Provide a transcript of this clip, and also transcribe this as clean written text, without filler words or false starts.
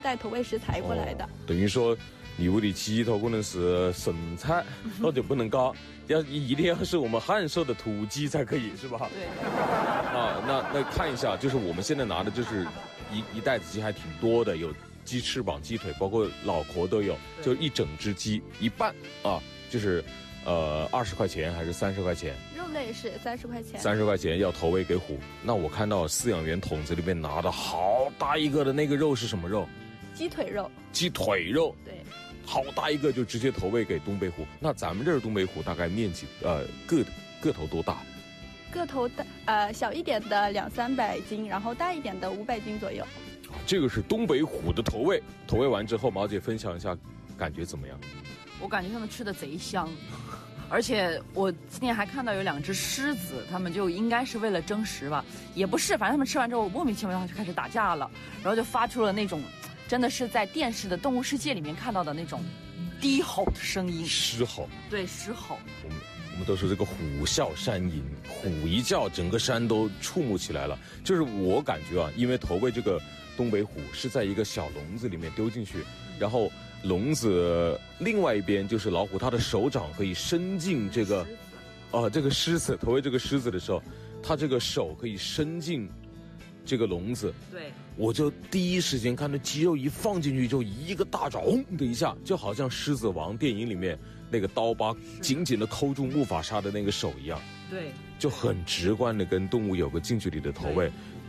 带投喂食材过来的。 等于说你屋里鸡头可能是剩菜，那就不能搞，一定要是我们汉寿的土鸡才可以，是吧？ 对。 那看一下，就是我们现在拿的就是一袋子鸡还挺多的，有鸡翅膀、鸡腿，包括脑壳都有，就一整只鸡一半啊，就是20块钱还是30块钱？ 肉类是30块钱。 30块钱要投喂给虎。那我看到饲养员桶子里面拿的好大一个的那个肉是什么肉？ 鸡腿肉。 鸡腿肉。 对。 好大一个就直接投喂给东北虎。那咱们这儿东北虎大概面积个头多大？ 个头大小一点的200-300斤，然后大一点的500斤左右。 这个是东北虎的投喂，投喂完之后，毛姐分享一下感觉怎么样？ 我感觉他们吃的贼香，而且我今天还看到有2只狮子，他们就应该是为了争食吧，也不是，反正他们吃完之后莫名其妙就开始打架了，然后就发出了那种真的是在电视的动物世界里面看到的那种低吼的声音， 狮吼。对， 狮吼。 我们都说这个虎啸山吟，虎一叫，整个山都触目起来了。就是我感觉啊，因为投喂这个东北虎是在一个小笼子里面丢进去，然后笼子另外一边就是老虎，它的手掌可以伸进这个，这个狮子投喂这个狮子的时候，它这个手可以伸进这个笼子。 对， 我就第一时间看到鸡肉一放进去，就一个大爪，轰的一下，就好像《狮子王》电影里面那个刀疤紧紧的扣住木法沙的那个手一样。 对， 就很直观的跟动物有个近距离的投喂。